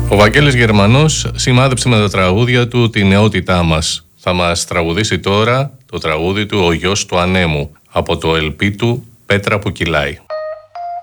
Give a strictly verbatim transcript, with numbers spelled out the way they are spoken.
Ο Βαγγέλης Γερμανός σημάδεψε με τα τραγούδια του τη νεότητά μας. Θα μας τραγουδήσει τώρα το τραγούδι του «Ο γιος του ανέμου» από το ελ πι του «Πέτρα που κυλάει».